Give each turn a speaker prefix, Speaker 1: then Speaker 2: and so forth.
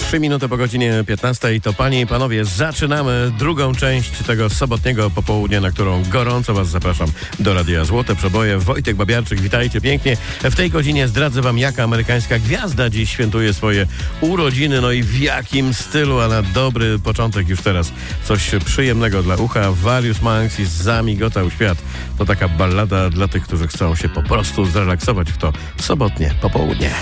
Speaker 1: 3 minuty po godzinie 15. To panie i panowie, zaczynamy drugą część tego sobotniego popołudnia, na którą gorąco was zapraszam do Radia Złote Przeboje. Wojtek Babiarczyk, witajcie pięknie. W tej godzinie zdradzę wam, jaka amerykańska gwiazda dziś świętuje swoje urodziny, no i w jakim stylu, a na dobry początek już teraz coś przyjemnego dla ucha. Various Monks i Zamigotał świat. To taka ballada dla tych, którzy chcą się po prostu zrelaksować w to sobotnie popołudnie.